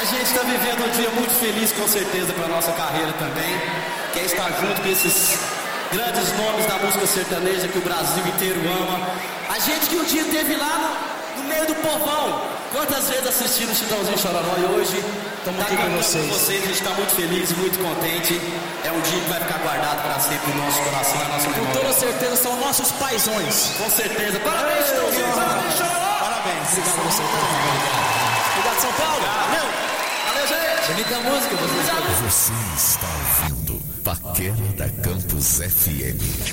A gente está vivendo um dia muito feliz, com certeza, para a nossa carreira também. Que é estar junto com esses grandes nomes da música sertaneja que o Brasil inteiro ama. A gente que um dia esteve lá no meio do povão. Quantas vezes assistindo o Chitãozinho Chororó e hoje estamos aqui com vocês. A gente está muito feliz, muito contente. É um dia que vai ficar guardado para sempre no nosso coração, na nossa memória. Com toda certeza são nossos paizões. Com certeza. Parabéns, Chitãozinho. Parabéns, Chororó. Parabéns. Obrigado a você. Obrigado, São Paulo. Valeu. Valeu, gente. Bonita música. Você está ouvindo Paquera da Campus FM.